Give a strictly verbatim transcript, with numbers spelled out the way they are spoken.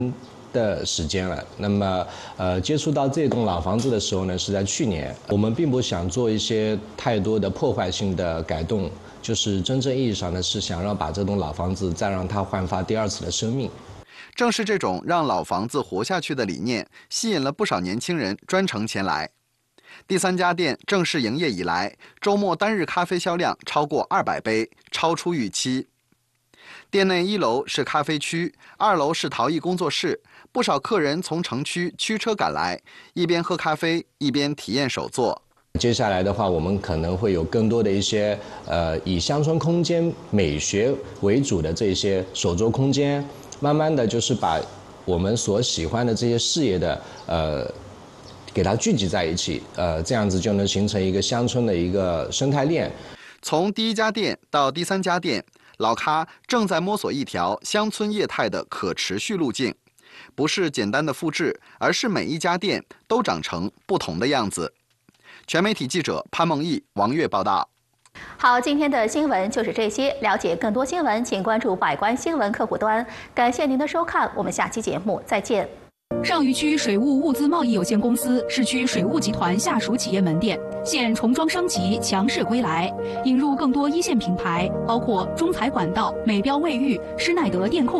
的时间了。那么，呃，接触到这栋老房子的时候呢，是在去年。我们并不想做一些太多的破坏性的改动，就是真正意义上的是想让把这栋老房子再让它焕发第二次的生命。 正是这种让老房子活下去的理念，吸引了不少年轻人专程前来。第三家店正式营业以来，周末单日咖啡销量超过二百杯，超出预期。店内一楼是咖啡区，二楼是陶艺工作室，不少客人从城区驱车赶来，一边喝咖啡，一边体验手作。 接下来的话，我们可能会有更多的一些呃以乡村空间美学为主的这些手作空间，慢慢的就是把我们所喜欢的这些事业的呃给它聚集在一起，呃这样子就能形成一个乡村的一个生态链。 从第一家店到第三家店，老咖正在摸索一条乡村业态的可持续路径，不是简单的复制，而是每一家店都长成不同的样子。全媒体记者潘梦毅、王悦报道。 好，今天的新闻就是这些。了解更多新闻，请关注百官新闻客户端。感谢您的收看，我们下期节目再见。 上虞区水务物资贸易有限公司市区水务集团下属企业门店现重装升级，强势归来，引入更多一线品牌，包括中材管道、美标卫浴、施耐德电控。